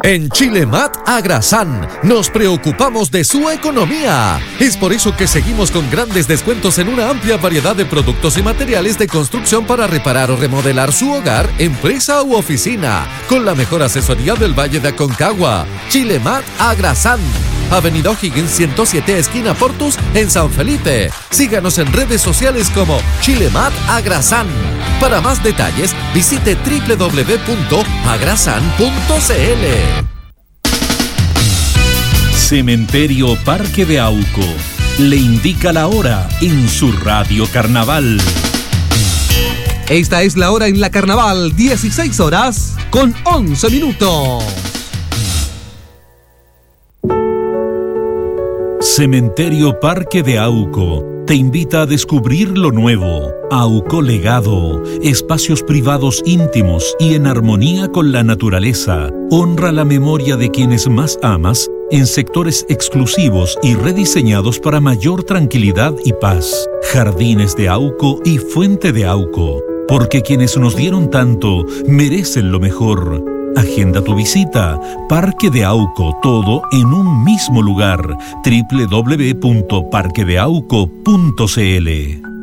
En Chilemat Agrasan nos preocupamos de su economía. Es por eso que seguimos con grandes descuentos en una amplia variedad de productos y materiales de construcción para reparar o remodelar su hogar, empresa u oficina. Con la mejor asesoría del Valle de Aconcagua. Chilemat Agrasan. Avenida O'Higgins 107, esquina Portus, en San Felipe. Síganos en redes sociales como Chilemat Agrasan. Para más detalles, visite www.agrasan.cl. Cementerio Parque de Auco le indica la hora en su radio Carnaval. Esta es la hora en la Carnaval, 16 horas con 11 minutos. Cementerio Parque de Auco te invita a descubrir lo nuevo. Auco Legado, espacios privados íntimos y en armonía con la naturaleza. Honra la memoria de quienes más amas en sectores exclusivos y rediseñados para mayor tranquilidad y paz. Jardines de Auco y Fuente de Auco, porque quienes nos dieron tanto merecen lo mejor. Agenda tu visita. Parque de Auco, todo en un mismo lugar. www.parquedeauco.cl.